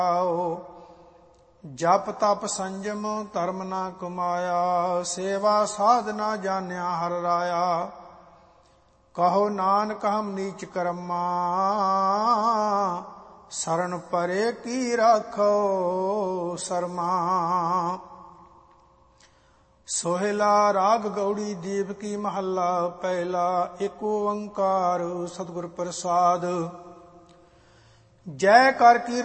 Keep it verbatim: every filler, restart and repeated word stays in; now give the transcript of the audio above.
ਜਪ ਤਪ ਸੰਜਮ ਧਰਮ ਨਾ ਕਮਾਇਆ, ਸੇਵਾ ਸਾਧ ਨਾ ਜਾਣਿਆ ਹਰ ਰਾਇਆ। ਕਹੋ ਨਾਨਕ ਹਮ ਨੀਚ ਕਰਮਾ, ਸਰਣ ਪਰੇ ਕੀ ਰਾਖੋ ਸਰਮਾ। ਸੋਹਿਲਾ ਰਾਗ ਗੌੜੀ ਦੀਪ ਕੀ ਮਹੱਲਾ ਪਹਿਲਾ। ਏਕ ਓੰਕਾਰ ਸਤਿਗੁਰ ਪ੍ਰਸਾਦ। ਜੈ ਕਰ ਕੀ